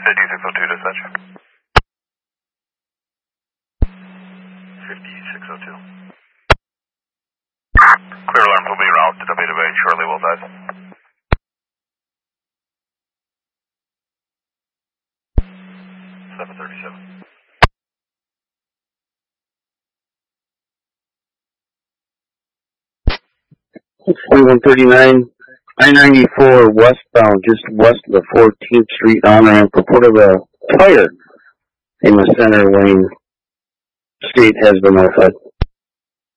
5602 dispatch. 5602. Clear alarm will be routed to WA shortly, will dive. $737. 4139, I-94 westbound, just west of the 14th Street on-ramp, report of a tire in the center lane. State has been notified.